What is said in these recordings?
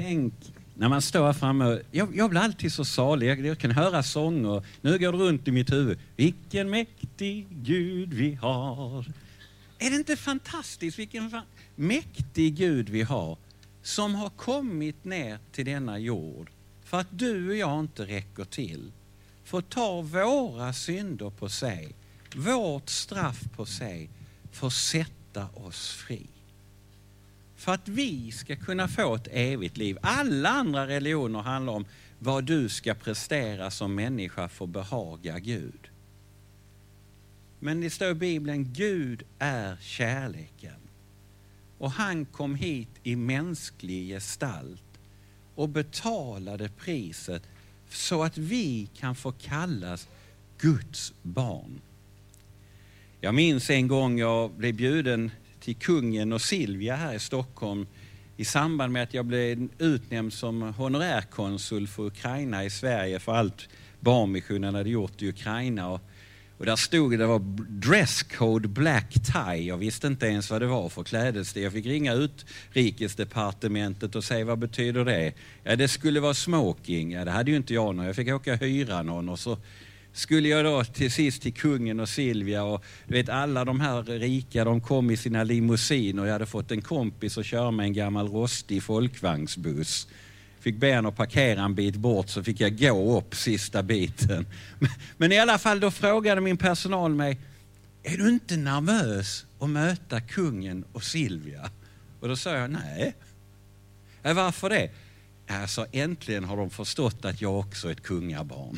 Tänk när man står här framme. Jag blir alltid så salig. Jag kan höra sånger. Nu går det runt i mitt huvud. Vilken mäktig Gud vi har. Är det inte fantastiskt vilken mäktig Gud vi har som har kommit ner till denna jord för att du och jag inte räcker till. För att ta våra synder på sig, vårt straff på sig, för att sätta oss fri. För att vi ska kunna få ett evigt liv. Alla andra religioner handlar om vad du ska prestera som människa för att behaga Gud. Men det står i Bibeln, Gud är kärleken. Och han kom hit i mänsklig gestalt och betalade priset så att vi kan få kallas Guds barn. Jag minns en gång jag blev bjuden till kungen och Silvia här i Stockholm i samband med att jag blev utnämnd som honorärkonsul för Ukraina i Sverige för allt barnmissionen hade gjort i Ukraina. Och där stod det var dresscode black tie. Jag visste inte ens vad det var för klädestil. Jag fick ringa utrikesdepartementet och säga vad betyder det? Ja, det skulle vara smoking. Ja, det hade ju inte jag någon. Jag fick åka hyra någon och så skulle jag då till sist till kungen och Silvia och du vet alla de här rika de kom i sina limousiner och jag hade fått en kompis att köra med en gammal rostig folkvagnsbuss. Fick be han att parkera en bit bort så fick jag gå upp sista biten. Men i alla fall då frågade min personal mig, är du inte nervös att möta kungen och Silvia? Och då sa jag nej. Varför det? Alltså äntligen har de förstått att jag också är ett kungabarn.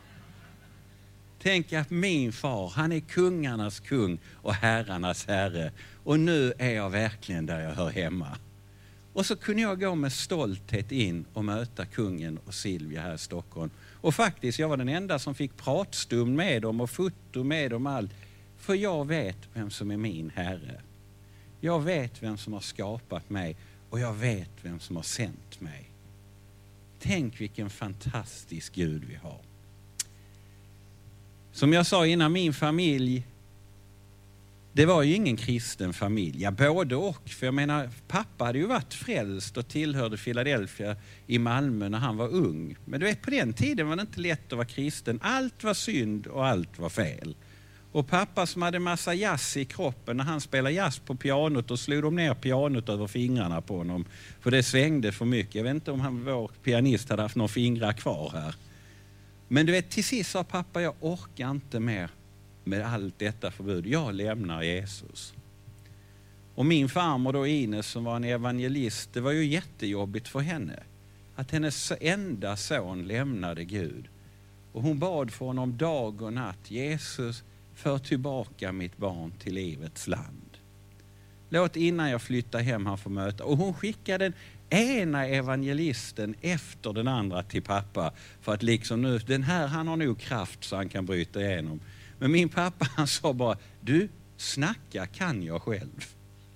Tänk att min far, han är kungarnas kung och herrarnas herre. Och nu är jag verkligen där jag hör hemma. Och så kunde jag gå med stolthet in och möta kungen och Silvia här i Stockholm. Och faktiskt, jag var den enda som fick pratstund med dem och foto med dem allt. För jag vet vem som är min herre. Jag vet vem som har skapat mig och jag vet vem som har sänt mig. Tänk vilken fantastisk Gud vi har. Som jag sa innan, min familj, det var ju ingen kristen familj. Ja, både och. För jag menar, pappa hade ju varit frälst och tillhörde Philadelphia i Malmö när han var ung. Men du vet, på den tiden var det inte lätt att vara kristen. Allt var synd och allt var fel. Och pappa som hade massa jazz i kroppen, när han spelade jazz på pianot och slog de ner pianot över fingrarna på honom. För det svängde för mycket. Jag vet inte om vår pianist hade haft några fingrar kvar här. Men du vet, till sist sa pappa, jag orkar inte mer med allt detta förbud. Jag lämnar Jesus. Och min farmor då, Ines, som var en evangelist, det var ju jättejobbigt för henne. Att hennes enda son lämnade Gud. Och hon bad för honom dag och natt. Jesus, för tillbaka mitt barn till livets land. Låt innan jag flyttar hem han få möta. Och hon skickade den ena evangelisten efter den andra till pappa. För att liksom nu, den här han har nog kraft så han kan bryta igenom. Men min pappa han sa bara, du, snacka kan jag själv.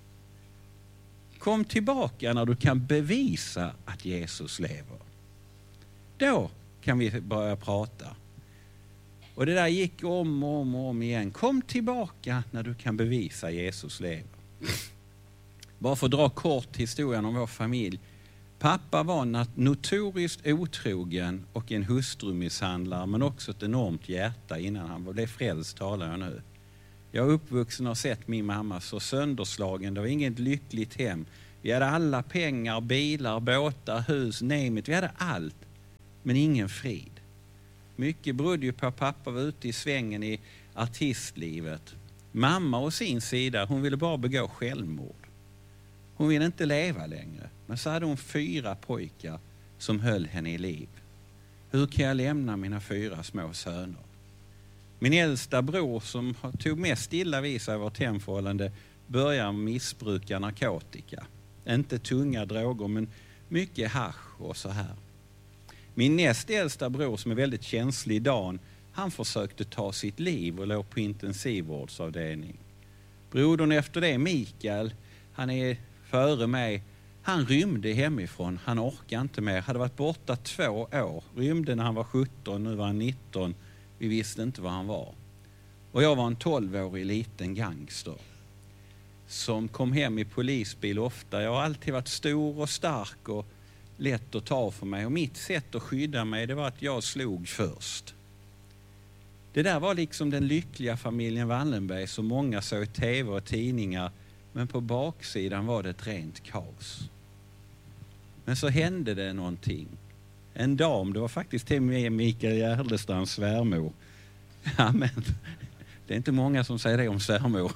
Kom tillbaka när du kan bevisa att Jesus lever. Då kan vi börja prata. Och det där gick om och om igen. Kom tillbaka när du kan bevisa att Jesus lever. Bara för att dra kort historien om vår familj. Pappa var notoriskt otrogen och en hustrumisshandlare, men också ett enormt hjärta innan han blev frälst, talar jag nu. Jag är uppvuxen och har sett min mamma så sönderslagen. Det var inget lyckligt hem. Vi hade alla pengar, bilar, båtar, hus, name it. Vi hade allt, men ingen frid. Mycket berodde ju på att pappa var ute i svängen i artistlivet. Mamma å sin sida, hon ville bara begå självmord. Hon ville inte leva längre. Men så hade hon 4 pojkar som höll henne i liv. Hur kan jag lämna mina 4 små söner? Min äldsta bror som tog mest illa vid sig av vårt hemförhållande började missbruka narkotika. Inte tunga droger men mycket hasch och så här. Min näst äldsta bror som är väldigt känslig idag, han försökte ta sitt liv och låg på intensivvårdsavdelning. Brodern efter det, Mikael, han är före mig. Han rymde hemifrån. Han orkade inte mer. Hade varit borta 2 år. Rymde när han var 17. Nu var han 19. Vi visste inte vad han var. Och jag var en 12-årig liten gangster. Som kom hem i polisbil ofta. Jag har alltid varit stor och stark. Och lätt att ta för mig. Och mitt sätt att skydda mig, det var att jag slog först. Det där var liksom den lyckliga familjen Wallenberg som många såg i tv och tidningar. Men på baksidan var det ett rent kaos. Men så hände det någonting. En dam, det var faktiskt till med Mikael Järlestrands svärmor. Ja, men det är inte många som säger det om svärmor.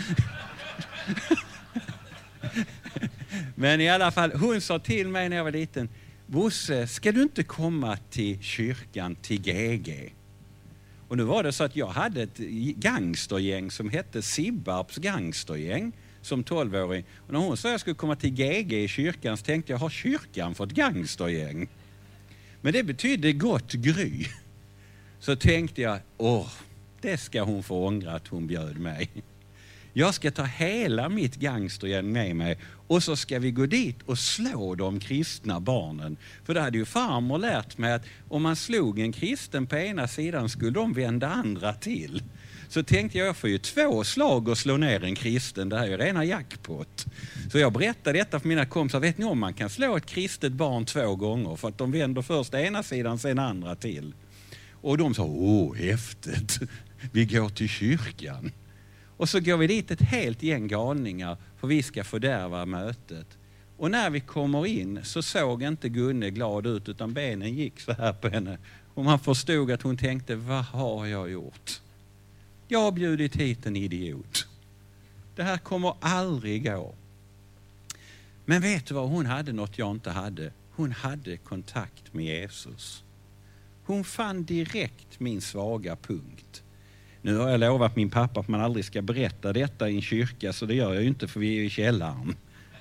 Men i alla fall, hon sa till mig när jag var liten: Bosse, ska du inte komma till kyrkan till GG? Och nu var det så att jag hade ett gangstergäng som hette Sibbarps gangstergäng som 12-åring. Och när hon sa att jag skulle komma till GG i kyrkan så tänkte jag, har kyrkan fått gangstergäng? Men det betydde gott gry. Så tänkte jag, det ska hon få ångra att hon bjöd mig. Jag ska ta hela mitt gangstergäng med mig och så ska vi gå dit och slå de kristna barnen. För det hade ju farmor lärt mig att om man slog en kristen på ena sidan skulle de vända andra till. Så tänkte jag får ju 2 slag och slå ner en kristen, det här är ju rena jackpot. Så jag berättade detta för mina kompisar, vet ni om man kan slå ett kristet barn 2 gånger för att de vänder först ena sidan sen andra till. Och de sa, häftigt, vi går till kyrkan. Och så går vi dit ett helt gäng galningar för vi ska fördärva mötet. Och när vi kommer in så såg inte Gunne glad ut utan benen gick så här på henne. Och man förstod att hon tänkte, vad har jag gjort? Jag har bjudit hit en idiot. Det här kommer aldrig gå. Men vet du vad, hon hade något jag inte hade. Hon hade kontakt med Jesus. Hon fann direkt min svaga punkt. Nu har jag lovat min pappa att man aldrig ska berätta detta i en kyrka, så det gör jag ju inte för vi är i källaren.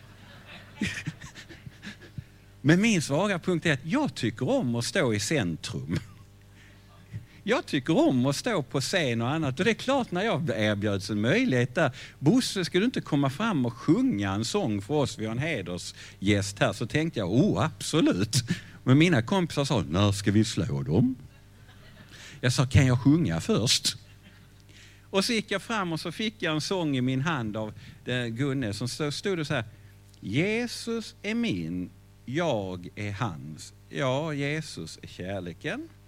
Men min svaga punkt är att jag tycker om att stå i centrum. Jag tycker om att stå på scen och annat. Och det är klart, när jag erbjöds en möjlighet där, Bosse, ska du inte komma fram och sjunga en sång för oss? Vi har en hedersgäst här. Så tänkte jag, absolut. Men mina kompisar sa, när ska vi slå dem? Jag sa, kan jag sjunga först? Och så gick jag fram och så fick jag en sång i min hand av Gunne som stod det så här: Jesus är min, jag är hans. Ja, Jesus är kärleken.